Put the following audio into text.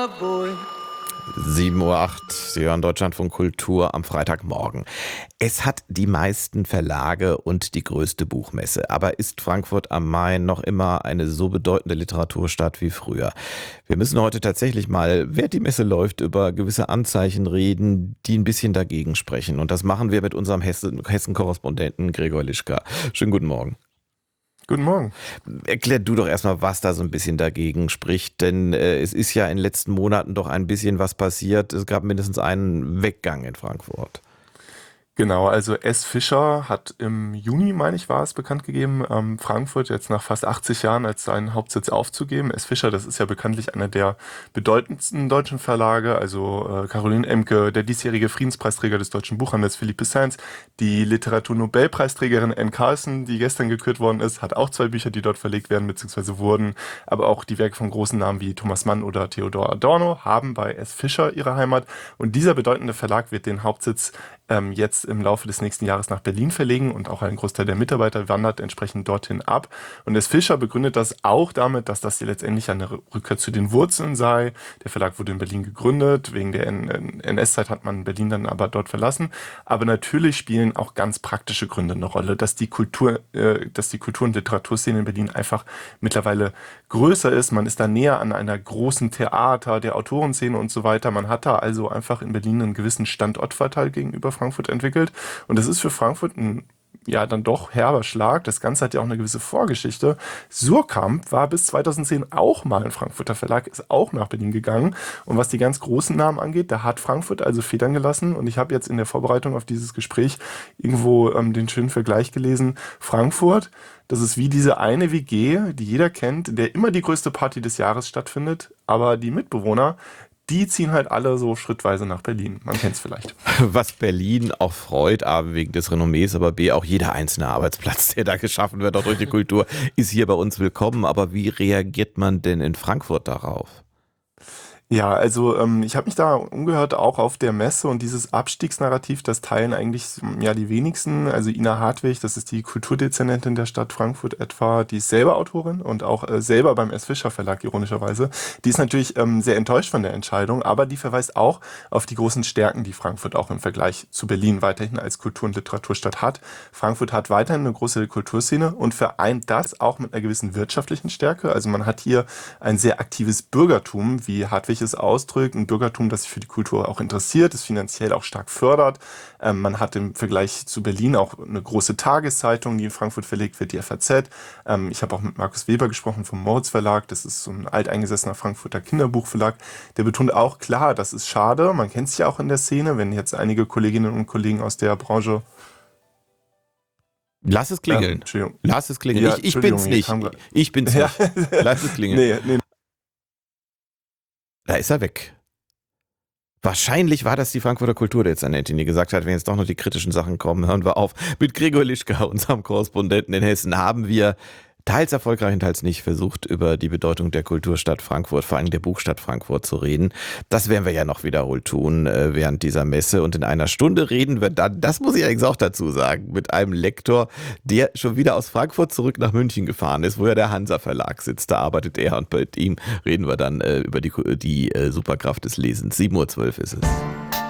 7:08 Uhr, Sie hören Deutschlandfunk Kultur am Freitagmorgen. Es hat die meisten Verlage und die größte Buchmesse. Aber ist Frankfurt am Main noch immer eine so bedeutende Literaturstadt wie früher? Wir müssen heute tatsächlich mal, während die Messe läuft, über gewisse Anzeichen reden, die ein bisschen dagegen sprechen. Und das machen wir mit unserem Hessen-Korrespondenten Gregor Lischka. Schönen guten Morgen. Guten Morgen. Erklär du doch erstmal, was da so ein bisschen dagegen spricht, denn es ist ja in den letzten Monaten doch ein bisschen was passiert. Es gab mindestens einen Weggang in Frankfurt. Genau, also S. Fischer hat im Juni, meine ich, war es bekannt gegeben, Frankfurt jetzt nach fast 80 Jahren als seinen Hauptsitz aufzugeben. S. Fischer, das ist ja bekanntlich einer der bedeutendsten deutschen Verlage, also Caroline Emke, der diesjährige Friedenspreisträger des deutschen Buchhandels Philippe Sands, die Literaturnobelpreisträgerin Anne Carlson, die gestern gekürt worden ist, hat auch 2 Bücher, die dort verlegt werden bzw. wurden, aber auch die Werke von großen Namen wie Thomas Mann oder Theodor Adorno haben bei S. Fischer ihre Heimat, und dieser bedeutende Verlag wird den Hauptsitz jetzt im Laufe des nächsten Jahres nach Berlin verlegen, und auch ein Großteil der Mitarbeiter wandert entsprechend dorthin ab. Und S. Fischer begründet das auch damit, dass das hier letztendlich eine Rückkehr zu den Wurzeln sei. Der Verlag wurde in Berlin gegründet, wegen der NS-Zeit hat man Berlin dann aber dort verlassen. Aber natürlich spielen auch ganz praktische Gründe eine Rolle, dass die Kultur und Literaturszene in Berlin einfach mittlerweile größer ist. Man ist da näher an einer großen Theater, der Autorenszene und so weiter. Man hat da also einfach in Berlin einen gewissen Standortvorteil gegenüber Frankfurt entwickelt. Und das ist für Frankfurt ein dann doch herber Schlag. Das Ganze hat ja auch eine gewisse Vorgeschichte. Suhrkamp war bis 2010 auch mal ein Frankfurter Verlag, ist auch nach Berlin gegangen. Und was die ganz großen Namen angeht, da hat Frankfurt also Federn gelassen. Und ich habe jetzt in der Vorbereitung auf dieses Gespräch irgendwo den schönen Vergleich gelesen. Frankfurt, das ist wie diese eine WG, die jeder kennt, in der immer die größte Party des Jahres stattfindet. Aber die Mitbewohner, die ziehen halt alle so schrittweise nach Berlin. Man kennt es vielleicht. Was Berlin auch freut, A, wegen des Renommees, aber B, auch jeder einzelne Arbeitsplatz, der da geschaffen wird, auch durch die Kultur, ist hier bei uns willkommen. Aber wie reagiert man denn in Frankfurt darauf? Ja, also ich habe mich da umgehört, auch auf der Messe, und dieses Abstiegsnarrativ, das teilen eigentlich die wenigsten. Also Ina Hartwig, das ist die Kulturdezernentin der Stadt Frankfurt etwa, die ist selber Autorin und auch selber beim S. Fischer Verlag, ironischerweise. Die ist natürlich sehr enttäuscht von der Entscheidung, aber die verweist auch auf die großen Stärken, die Frankfurt auch im Vergleich zu Berlin weiterhin als Kultur- und Literaturstadt hat. Frankfurt hat weiterhin eine große Kulturszene und vereint das auch mit einer gewissen wirtschaftlichen Stärke. Also man hat hier ein sehr aktives Bürgertum, wie Hartwig es ausdrückt, ein Bürgertum, das sich für die Kultur auch interessiert, es finanziell auch stark fördert. Man hat im Vergleich zu Berlin auch eine große Tageszeitung, die in Frankfurt verlegt wird, die FAZ. Ich habe auch mit Markus Weber gesprochen vom Moritz Verlag, das ist so ein alteingesessener Frankfurter Kinderbuchverlag. Der betont auch, klar, das ist schade, man kennt es ja auch in der Szene, wenn jetzt einige Kolleginnen und Kollegen aus der Branche... Lass es klingeln. Entschuldigung. Lass es klingeln. Ja, Ich bin's nicht. Ich bin's nicht. Lass es klingeln. Nee. Da ist er weg. Wahrscheinlich war das die Frankfurter Kulturdezernentin, die gesagt hat, wenn jetzt doch noch die kritischen Sachen kommen, hören wir auf. Mit Gregor Lischka, unserem Korrespondenten in Hessen, haben wir teils erfolgreich und teils nicht versucht, über die Bedeutung der Kulturstadt Frankfurt, vor allem der Buchstadt Frankfurt, zu reden. Das werden wir ja noch wiederholt tun während dieser Messe. Und in einer Stunde reden wir dann, das muss ich allerdings auch dazu sagen, mit einem Lektor, der schon wieder aus Frankfurt zurück nach München gefahren ist, wo ja der Hansa Verlag sitzt. Da arbeitet er, und bei ihm reden wir dann über die Superkraft des Lesens. 7:12 Uhr ist es.